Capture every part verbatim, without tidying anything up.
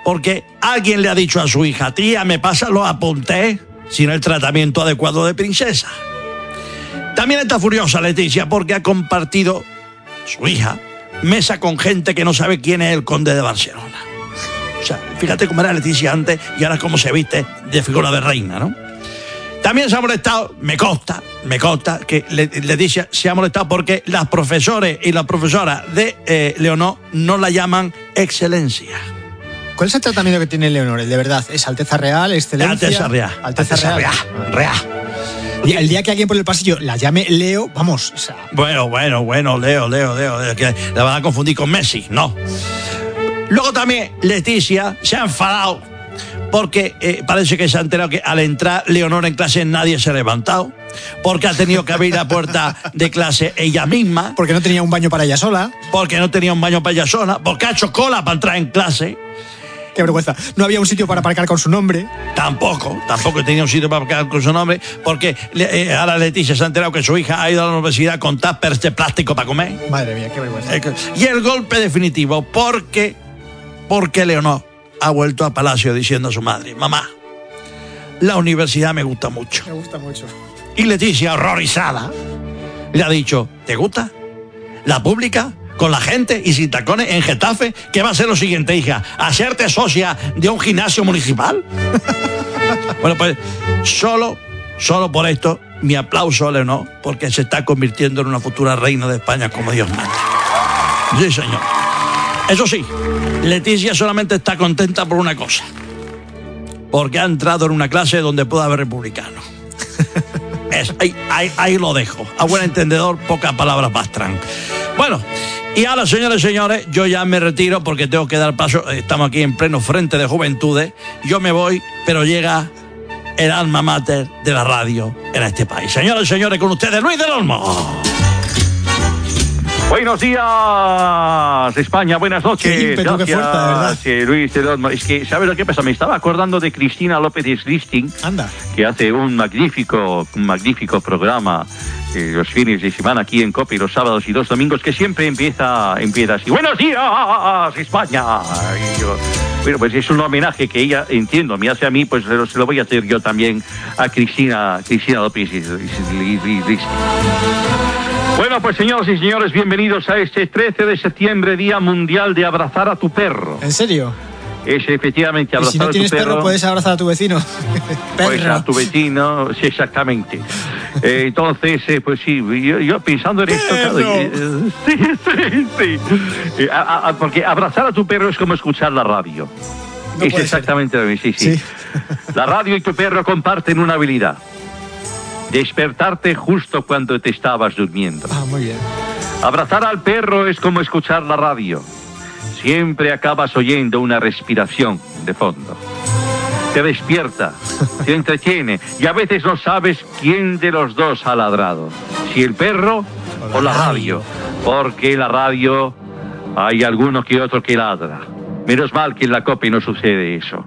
porque alguien le ha dicho a su hija: tía, me pasa los apuntes sin el tratamiento adecuado de princesa. También está furiosa Leticia porque ha compartido, su hija, mesa con gente que no sabe quién es el conde de Barcelona. O sea, fíjate cómo era Leticia antes y ahora cómo se viste de figura de reina, ¿no? También se ha molestado, me consta, me consta que Leticia se ha molestado porque las profesores y las profesoras de eh, Leonor no la llaman excelencia. ¿Cuál es el tratamiento que tiene Leonor? De verdad, ¿es Alteza Real, Excelencia? Alteza Real. Alteza, Alteza Real. Real. Real. Y el día que alguien por el pasillo la llame Leo, vamos, o sea... Bueno, bueno, bueno, Leo, Leo, Leo, Leo, que la van a confundir con Messi, no. Luego también Leticia se ha enfadado porque eh, parece que se ha enterado que al entrar Leonor en clase nadie se ha levantado, porque ha tenido que abrir la puerta de clase ella misma. Porque no tenía un baño para ella sola. Porque no tenía un baño para ella sola, porque ha hecho cola para entrar en clase. Qué vergüenza. No había un sitio para aparcar con su nombre. Tampoco, tampoco tenía un sitio para aparcar con su nombre, porque eh, ahora Leticia se ha enterado que su hija ha ido a la universidad con tuppers de plástico para comer. Madre mía, qué vergüenza. Y el golpe definitivo, porque, porque Leonor ha vuelto a Palacio diciendo a su madre: mamá, la universidad me gusta mucho. Me gusta mucho. Y Leticia, horrorizada, le ha dicho: ¿te gusta? ¿La pública? Con la gente y sin tacones en Getafe, ¿qué va a ser lo siguiente, hija? ¿Hacerte socia de un gimnasio municipal? Bueno, pues solo, solo por esto, mi aplauso a Leonor, porque se está convirtiendo en una futura reina de España como Dios manda. Sí, señor. Eso sí, Leticia solamente está contenta por una cosa: porque ha entrado en una clase donde puede haber republicanos. Es, ahí, ahí, ahí lo dejo. A buen entendedor, pocas palabras bastran. Bueno, y ahora, señores y señores, yo ya me retiro porque tengo que dar paso. Estamos aquí en pleno frente de juventudes. Yo me voy, pero llega el alma mater de la radio en este país. Señores y señores, con ustedes, Luis del Olmo. Buenos días, España, buenas noches. Qué ímpetu, qué fuerte, de verdad. Sí, Luis del Olmo. Es que, ¿sabes lo que pasa? Me estaba acordando de Cristina López Slisting. Anda. Que hace un magnífico, un magnífico programa eh, los fines de semana aquí en COPE, los sábados y los domingos, que siempre empieza, empieza así: ¡buenos días, España! Y yo, bueno, pues es un homenaje que ella, entiendo, me hace a mí, pues se lo, se lo voy a hacer yo también a Cristina, Cristina López Slisting. Bueno, pues señoras y señores, bienvenidos a este trece de septiembre, Día Mundial de Abrazar a tu Perro. ¿En serio? Es efectivamente abrazar ¿Y si no a tu tienes perro, perro, puedes abrazar a tu vecino? pues a tu vecino, sí, exactamente. Eh, entonces, eh, pues sí, yo, yo pensando en esto, claro, eh, sí, sí, sí. Eh, a, a, porque abrazar a tu perro es como escuchar la radio. No es exactamente lo mismo, sí, sí, sí. La radio y tu perro comparten una habilidad: despertarte justo cuando te estabas durmiendo. Ah, muy bien. Abrazar al perro es como escuchar la radio. Siempre acabas oyendo una respiración de fondo. Te despierta, te entretiene y a veces no sabes quién de los dos ha ladrado. Si el perro o la radio. Porque en la radio hay alguno que otro que ladra. Menos mal que en la COPE no sucede eso.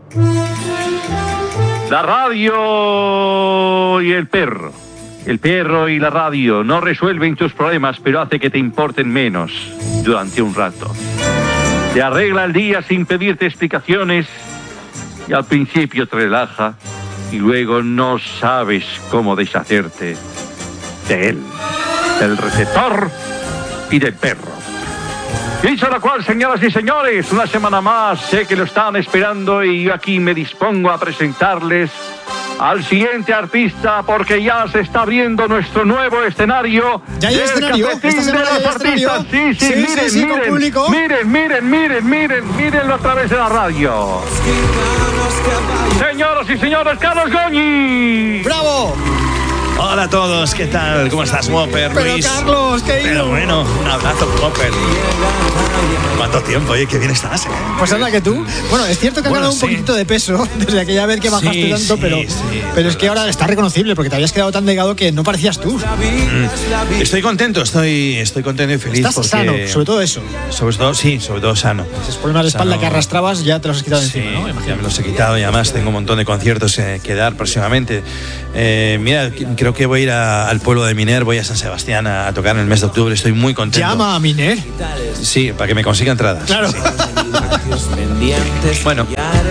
La radio y el perro. El perro y la radio no resuelven tus problemas, pero hace que te importen menos durante un rato. Te arregla el día sin pedirte explicaciones y al principio te relaja y luego no sabes cómo deshacerte de él, del receptor y del perro. Dicho lo cual, señoras y señores, una semana más, sé que lo están esperando y yo aquí me dispongo a presentarles al siguiente artista, porque ya se está abriendo nuestro nuevo escenario. ¿Ya hay escenario? ¿Esta semana hay escenario? Sí, sí, sí, miren, sí, sí, miren, público. miren, miren, miren, miren, mírenlo a través de la radio. Señoras y señores, Carlos Goñi. ¡Bravo! Hola a todos, ¿qué tal? ¿Cómo estás, Whopper, Pero Luis? Carlos, ¿qué Pero ido? bueno, un abrazo, Whopper. ¿Cuánto tiempo? Oye, qué bien estás, ¿eh? Pues anda que tú. Bueno, es cierto que has Bueno, ganado un sí. poquitito de peso desde aquella vez que bajaste Sí, tanto, sí, pero, sí, pero es verdad. que ahora está reconocible porque te habías quedado tan delgado que no parecías tú. Mm. Estoy contento, estoy, estoy contento y feliz. Estás porque, sano, sobre todo eso. Sobre todo, sí, sobre todo sano. Esos problemas de espalda Sano. que arrastrabas ya te los has quitado de Sí, encima, ¿no? ya Imagino. me los he quitado y además tengo un montón de conciertos eh, que dar próximamente. Eh, mira, creo que voy a ir a, al pueblo de Miner, voy a San Sebastián a, a tocar en el mes de octubre, estoy muy contento. Llama a Miner. Sí, para que me consiga entradas. Claro. Sí. Bueno,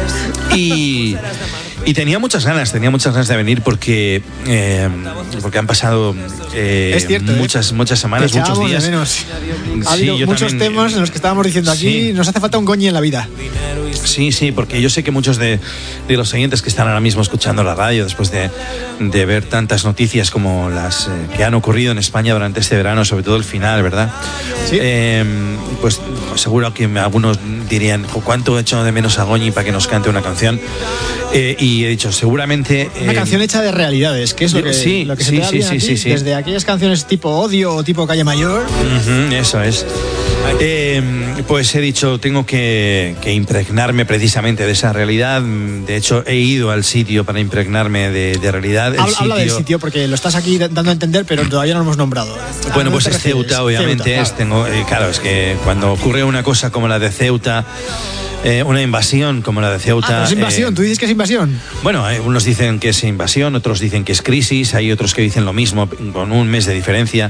y, y tenía muchas ganas, tenía muchas ganas de venir porque, eh, porque han pasado eh, es cierto, muchas, ¿eh? muchas semanas, Te muchos días. De menos. Ha Sí, habido yo muchos también, temas en los que estábamos diciendo aquí, sí. nos hace falta un Goñi en la vida. Sí, sí, porque yo sé que muchos de, de los oyentes que están ahora mismo escuchando la radio después de, de ver tantas noticias como las eh, que han ocurrido en España durante este verano, sobre todo el final, ¿verdad? Sí. Eh, pues seguro que algunos dirían, ¿cuánto he hecho de menos a Goñi para que nos cante una canción? Eh, y he dicho, seguramente... Una eh, canción hecha de realidades, que es lo que, sí, lo que sí, se te da sí, bien sí, aquí, sí, sí. desde aquellas canciones tipo Odio o tipo Calle Mayor. Uh-huh, eso es. Eh, pues he dicho, tengo que, que impregnarme precisamente de esa realidad. De hecho, he ido al sitio para impregnarme de, de realidad. El Habla, sitio, habla del sitio, porque lo estás aquí dando a entender, pero todavía no lo hemos nombrado. Bueno, ¿A pues dónde es te refieres? Ceuta, obviamente. Ceuta, es, claro. tengo, eh, claro, es que cuando ocurre una cosa como la de Ceuta, eh, una invasión como la de Ceuta... Ah, pero es invasión, eh, tú dices que es invasión. Bueno, eh, unos dicen que es invasión, otros dicen que es crisis, hay otros que dicen lo mismo, con un mes de diferencia.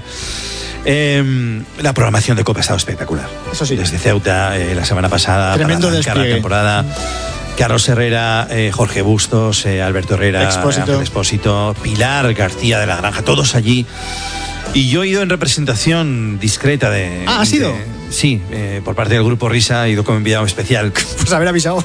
Eh, la programación de Copa ha estado espectacular. Eso sí. Desde Ceuta, eh, la semana pasada, Tremendo para arrancar la despliegue. temporada. Carlos Herrera, eh, Jorge Bustos, eh, Alberto Herrera, Expósito. Ángel Expósito, Pilar García de la Granja, todos allí. Y yo he ido en representación discreta de... Ah, ¿has ido? de- sí, eh, por parte del Grupo Risa, he ido como enviado especial. Pues haber avisado.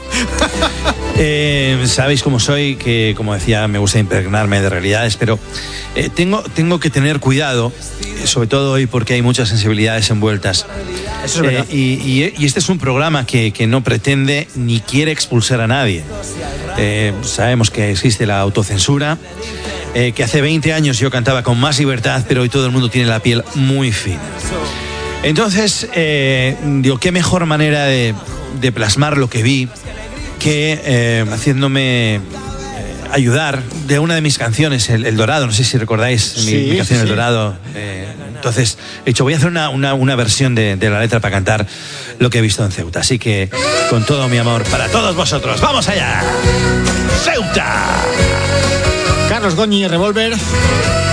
Eh, sabéis cómo soy, que como decía, me gusta impregnarme de realidades, pero eh, tengo, tengo que tener cuidado, eh, sobre todo hoy porque hay muchas sensibilidades envueltas. Eso es verdad. Eh, y, y- y este es un programa que, que no pretende ni quiere expulsar a nadie. Eh, sabemos que existe la autocensura, eh, que hace veinte años yo cantaba con más libertad, pero hoy todo el mundo tiene la piel muy fina. Entonces, eh, digo, qué mejor manera de, de plasmar lo que vi que eh, haciéndome eh, ayudar de una de mis canciones, El, El Dorado, no sé si recordáis mi, Sí, mi canción sí, El sí. Dorado. Eh, entonces, he dicho, voy a hacer una, una, una versión de, de la letra para cantar lo que he visto en Ceuta. Así que, con todo mi amor para todos vosotros, ¡vamos allá! ¡Ceuta! Carlos Goñi, Revolver.